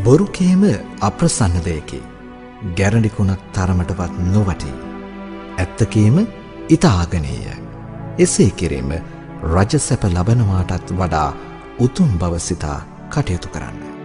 බොරුකේම අප්‍රසන්න දෙයකි. ගැරඬිකුණක් තරමටවත් නොවටි. ඇත්තකේම ඉතාගනීය. එසේ කිරීම රජසැප ලබනවාටත් වඩා උතුම් බව සිතා කටයුතු කරන්න.